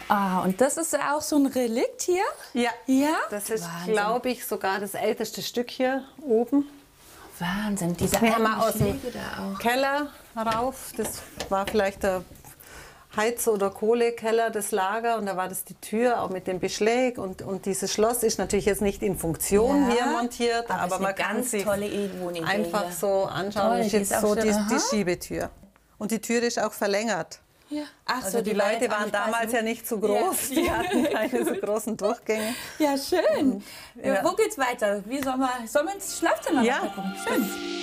Ah, und das ist ja auch so ein Relikt hier? Ja, Ja? das ist, Wahnsinn. glaube ich, sogar das älteste Stück hier oben. Wahnsinn, diese Wir haben alten mal aus dem Schläge da auch. Keller rauf. Das war vielleicht der Heiz- oder Kohlekeller, das Lager. Und da war das die Tür, auch mit dem Beschlag. Und dieses Schloss ist natürlich jetzt nicht in Funktion Ja, hier montiert. aber Aber ist man eine kann ganz sich tolle Wohnidee einfach hier. so anschauen. Toll, Das ist die jetzt ist auch so schön. die Aha. Schiebetür. Und die Tür ist auch verlängert. Ja. Ach Also so, die war Leute jetzt auch waren nicht damals passen. ja nicht so groß. Die hatten keine so großen Durchgänge. Ja, schön. Ja. Wo geht's weiter? Sollen wir ins Schlafzimmer Ja. mal gucken? Schön.